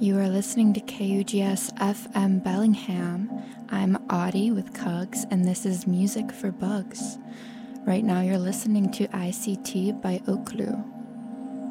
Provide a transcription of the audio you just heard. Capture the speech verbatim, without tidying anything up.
You are listening to K U G S F M Bellingham. I'm Audie with Cugs, and this is Music for Bugs. Right now you're listening to I C T by Okloo.